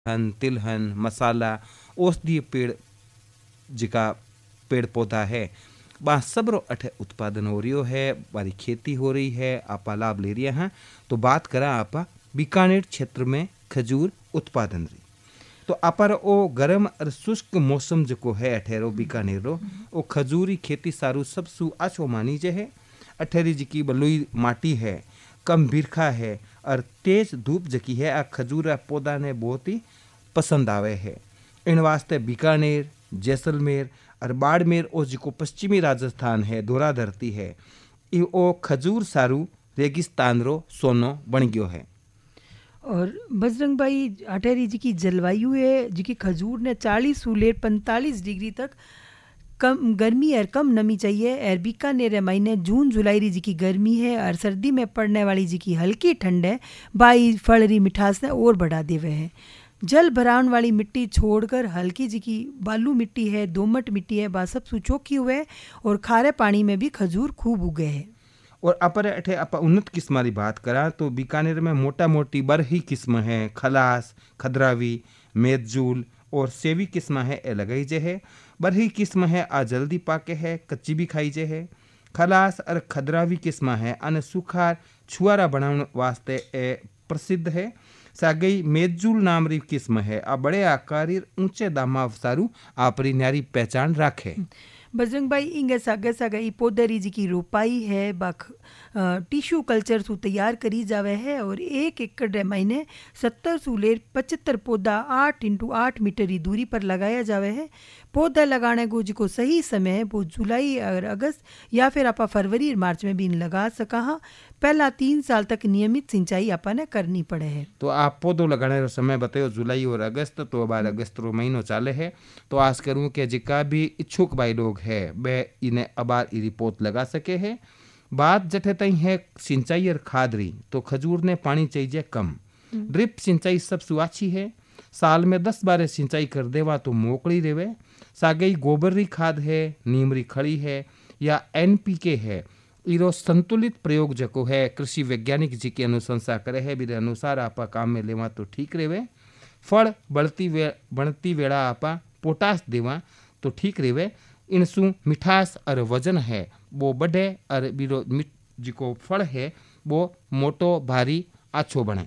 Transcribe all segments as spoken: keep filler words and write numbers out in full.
हन तिलहन मसाला औषधीय पेड़ जिका पेड़ पौधा है बा सबरो अठे उत्पादन हो रही है, बारी खेती हो रही है, आपा लाभ ले रही हैं। तो बात करा आपा बीकानेर क्षेत्र में खजूर उत्पादन रही तो अपर ओ गर्म और शुष्क मौसम जो है अठेरो बीकानेर रो ओ खजूरी खेती सारू सबसु आछो मानी जे है। अठेरी जी की बलुई माटी है, कम बिरखा है और तेज धूप जकी है आ खजूर पौधा ने बहुत ही पसंद आवे है। इन वास्ते बीकानेर जैसलमेर और बाड़मेर ओ जिको पश्चिमी राजस्थान है धोरा धरती है ई ओ खजूर सारू रेगिस्तान रो सोनो बन गयो है। और बजरंग भाई अटेरी जी की जलवायु है जी की खजूर ने चालीस से पैंतालीस डिग्री तक कम गर्मी और कम नमी चाहिए। और बीकानेर महीने जून जुलाई जी की गर्मी है और सर्दी में पड़ने वाली जी की हल्की ठंड है बाई फलरी मिठास ने और बढ़ा देवे है। जल भरावन वाली मिट्टी छोड़कर हल्की जी की बालू मिट्टी है, दोमट मिट्टी है, बा सब सुचोखी हुए और खारे पानी में भी खजूर खूब उगे है। और अपर अठे अपा उन्नत किस्म की बात करा तो बीकानेर में मोटा मोटी बरही किस्म है, खलास खदरावी मेदजूल और सेवी किस्म है ए लगाई जे है। बरही किस्म है आ जल्दी पाके है, कच्ची भी खाई जे है। खलास और खदरावी किस्म है अने सुखार छुआरा बनाने वास्ते ए प्रसिद्ध है। सागई मेदजूल नाम री किस्म है आ बड़े आकारी ऊंचे दामा सारू आपरी न्यारी पहचान राखे। बजरंग भाई इंगे सागे सागे ई पौधे जी की रोपाई है बख टिश्यू कल्चर सु तैयार करी जावे है और एक एकड़ महीने सत्तर सु ले पचहत्तर पौधा आठ इंटू आठ मीटर की दूरी पर लगाया जावे है। पौधा लगाने को जिको सही समय है वो जुलाई और अगस्त या फिर आपा फरवरी और मार्च में भी इन लगा सका हाँ। पहला तीन साल तक नियमित सिंचाई आपा ने करनी पड़े है। तो आप पौधो लगाने का समय बताओ जुलाई और अगस्त तो बार अगस्त रो महीनो चाले है। तो आस करूँ कि जिका भी इच्छुक भाई लोग है वे इन्हें अबार इरी पौध लगा सके है। बात जठे तई है सिंचाई और खाद री तो खजूर ने पानी चाहिए कम। ड्रिप सिंचाई सबसे अच्छी है, साल में दस बार सिंचाई कर देवा तो मोकड़ी रेवे। सागई गोबर री खाद है, नीम री खड़ी है या एनपीके है, इरो संतुलित प्रयोग जको है कृषि वैज्ञानिक जी की अनुशंसा करे है बिरे अनुसार आपा काम में लेवा तो ठीक रेवे। फल बढ़ती वे बढ़ती वेड़ा आपा पोटास देवा तो ठीक रेवे। इनसु मिठास और वजन है वो बढ़े और बिरो जिको फल है वो मोटो भारी आछो बने।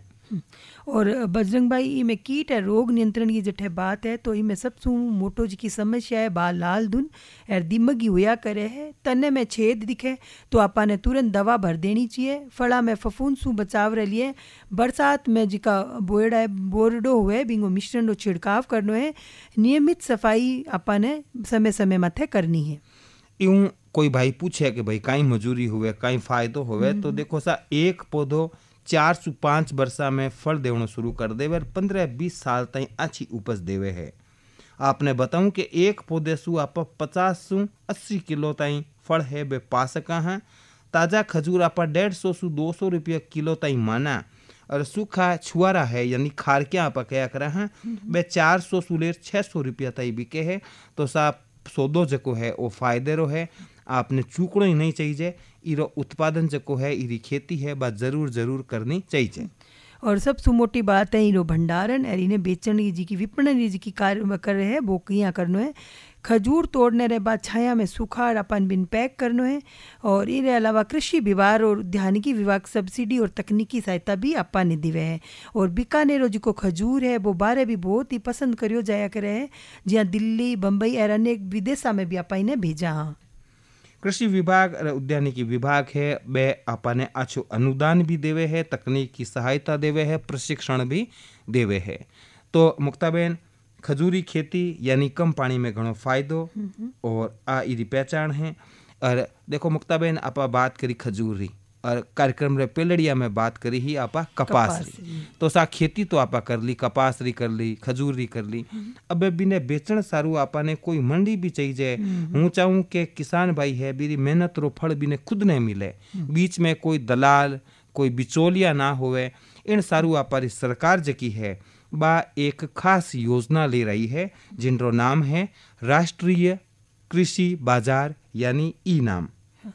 और बजरंग भाई इमें कीट है रोग नियंत्रण की जठे बात है तो इमें सबसे मोटो जी की समस्या है बा लाल धुन और दिमगी हुआ करे है। तने में छेद दिखे तो आपा ने तुरंत दवा भर देनी चाहिए। फड़ा में फफूंद सु बचाव रह लिए बरसात में जिका बोएड़ा है बोरडो हुए बिंगो मिश्रण रो छिड़काव करनो है। नियमित सफाई आपा ने समय समय मथे करनी है। यूं कोई भाई पूछे कि भाई कहीं मजूरी हुए कहीं फायदो हुए तो देखो सा एक पौधो चार सु पाँच वर्षा में फल देवनो शुरू कर देवे और पंद्रह बीस साल तक अच्छी उपज देवे है। आपने बताऊं कि एक पौधे सु आप पचास सु अस्सी किलो तक फल है बे पा सका हैं। ताज़ा खजूर आप डेढ़ सौ सु दो सौ रुपये किलो तक माना और सूखा छुआरा है यानी खारकियाँ आप क्या करा हैं बे चार सौ सु ले छः सौ रुपया तक बिके है। तो सा सौदो जको है वो फायदे रो है, आपने चूकड़ो ही नहीं चाहिए। इरो उत्पादन जको है इरी खेती है बात जरूर जरूर करनी चाहिए। और सबसे मोटी बात है इरो भंडारण और इन्हें बेचने जी की विपणन जी की कार्य कर रहे हैं वो किया करनो है। खजूर तोड़ने रे बाद छाया में सुखाड़ अपन बिन पैक करनो है। और इनके अलावा कृषि विभाग और उद्यानिकी विभाग सब्सिडी और तकनीकी सहायता भी आपा ने दिवे है। और बीकानेर जो खजूर है वो बारे भी बहुत ही पसंद करियो जाया करे है जहाँ दिल्ली बम्बई और अनेक विदेशा में भी आपा इन्हें भेजा हाँ। कृषि विभाग और उद्यानिकी विभाग है बे आपने अच्छो अनुदान भी देवे है, तकनीक की सहायता देवे है, प्रशिक्षण भी देवे है। तो मुक्ताबेन खजूरी खेती यानी कम पानी में घणो फायदो और आ इरी पहचान है। और देखो मुक्ताबेन आपा बात करी खजूरी और कार्यक्रम रे पेलड़िया में बात करी ही आपा कपास री। तो सा खेती तो आपा कर ली, कपास री कर ली, खजूरी कर ली। अब बिने बेचण सारू आपा ने कोई मंडी भी चाहिए। हूँ चाहूँ कि किसान भाई है मेरी मेहनत रो फल बिने खुद ने मिले, बीच में कोई दलाल कोई बिचौलिया ना होवे। इन सारू आपारी सरकार जकी है बा एक खास योजना ले रही है जिनरो नाम है राष्ट्रीय कृषि बाजार यानी ई नाम।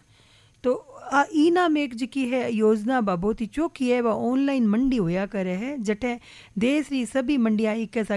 तो आ ई नाम एक जी है योजना बा बहुत ही चौकी है वह ऑनलाइन मंडी होया करे है जटे देश री सभी मंडियां एक